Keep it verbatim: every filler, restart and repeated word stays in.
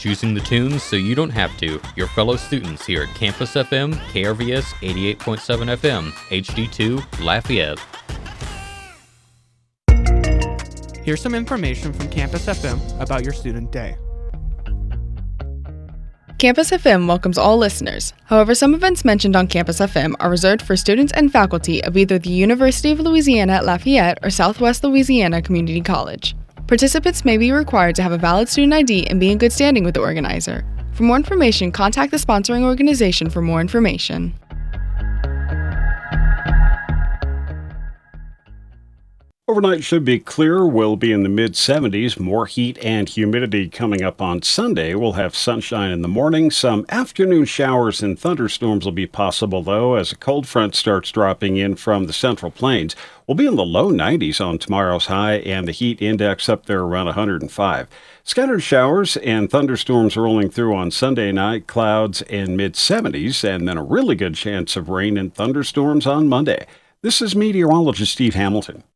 choosing the tunes so you don't have to. Your fellow students here at Campus F M, K R V S eighty-eight point seven F M, H D two, Lafayette. Here's some information from Campus F M about your student day. Campus F M welcomes all listeners. However, some events mentioned on Campus F M are reserved for students and faculty of either the University of Louisiana at Lafayette or Southwest Louisiana Community College. Participants may be required to have a valid student I D and be in good standing with the organizer. For more information, contact the sponsoring organization for more information. Overnight should be clear. We'll be in the mid seventies. More heat and humidity coming up on Sunday. We'll have sunshine in the morning. Some afternoon showers and thunderstorms will be possible, though, as a cold front starts dropping in from the Central Plains. We'll be in the low nineties on tomorrow's high, and the heat index up there around one hundred five. Scattered showers and thunderstorms rolling through on Sunday night, clouds in mid seventies, and then a really good chance of rain and thunderstorms on Monday. This is meteorologist Steve Hamilton.